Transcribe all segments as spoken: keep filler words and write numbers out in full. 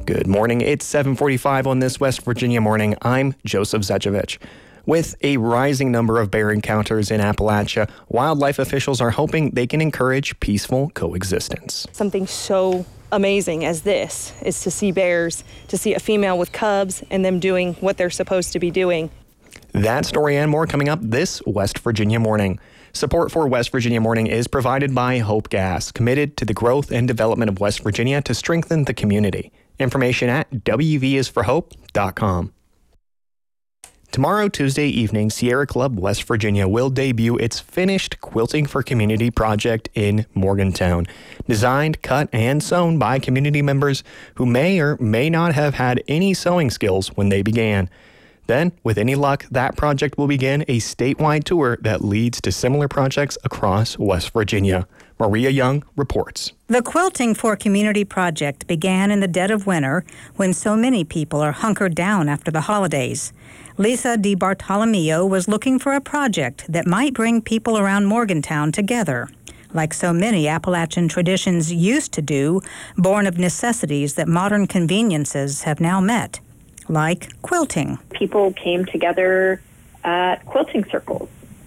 Good morning. It's seven forty-five on this West Virginia morning. I'm Joseph Zecevich. With a rising number of bear encounters in Appalachia, wildlife officials are hoping they can encourage peaceful coexistence. Something so amazing as this is to see bears, to see a female with cubs and them doing what they're supposed to be doing. That story and more coming up this West Virginia morning. Support for West Virginia Morning is provided by Hope Gas, committed to the growth and development of West Virginia to strengthen the community. Information at w v is for hope dot com. Tomorrow, Tuesday evening, Sierra Club West Virginia will debut its finished Quilting for Community project in Morgantown. Designed, cut, and sewn by community members who may or may not have had any sewing skills when they began. Then, with any luck, that project will begin a statewide tour that leads to similar projects across West Virginia. Maria Young reports. The Quilting for Community project began in the dead of winter when so many people are hunkered down after the holidays. Lisa DiBartolomeo was looking for a project that might bring people around Morgantown together, like so many Appalachian traditions used to do, born of necessities that modern conveniences have now met, like quilting. People came together at quilting circles,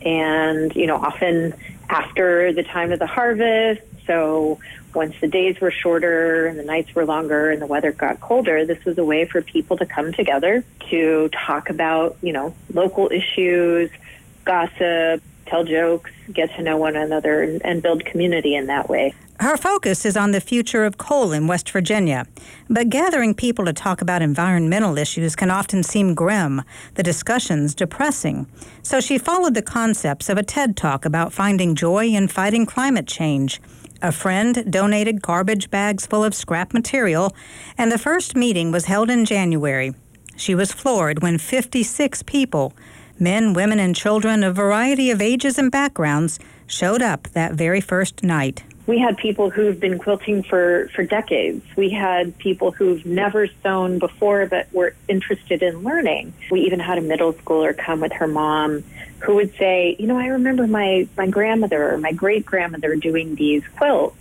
and, you know, often after the time of the harvest, so once the days were shorter and the nights were longer and the weather got colder, this was a way for people to come together to talk about, you know, local issues, gossip, tell jokes, get to know one another, and, and build community in that way. Her focus is on the future of coal in West Virginia, but gathering people to talk about environmental issues can often seem grim, the discussions depressing. So she followed the concepts of a TED Talk about finding joy in fighting climate change. A friend donated garbage bags full of scrap material, and the first meeting was held in January. She was floored when fifty-six people, men, women, and children of a variety of ages and backgrounds, showed up that very first night. We had people who've been quilting for, for decades. We had people who've never sewn before but were interested in learning. We even had a middle schooler come with her mom who would say, you know, I remember my, my grandmother or my great-grandmother doing these quilts,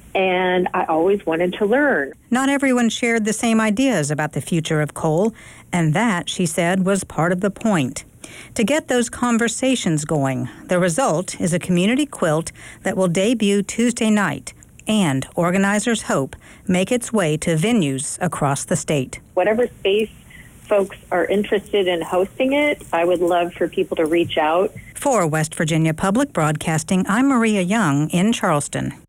and I always wanted to learn. Not everyone shared the same ideas about the future of coal, and that, she said, was part of the point. To get those conversations going, the result is a community quilt that will debut Tuesday night and, organizers hope, make its way to venues across the state. Whatever space folks are interested in hosting it, I would love for people to reach out. For West Virginia Public Broadcasting, I'm Maria Young in Charleston.